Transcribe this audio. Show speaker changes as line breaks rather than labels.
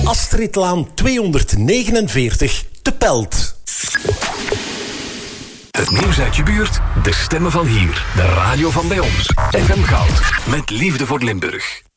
Astridlaan 249 te Pelt.
Het nieuws uit je buurt, de stemmen van hier. De radio van bij ons. FM Goud, met liefde voor Limburg.